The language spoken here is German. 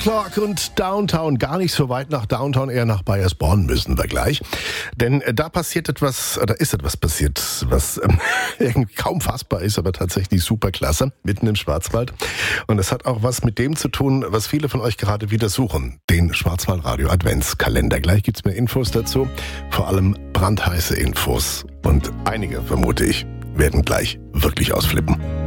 Clark und Downtown, gar nicht so weit nach Downtown, eher nach Baiersbronn müssen wir gleich. Denn da passiert etwas, oder ist etwas passiert, was irgendwie kaum fassbar ist, aber tatsächlich super klasse, mitten im Schwarzwald. Und das hat auch was mit dem zu tun, was viele von euch gerade wieder suchen, den Schwarzwaldradio Adventskalender. Gleich gibt's mehr Infos dazu, vor allem brandheiße Infos. Und einige, vermute ich, werden gleich wirklich ausflippen.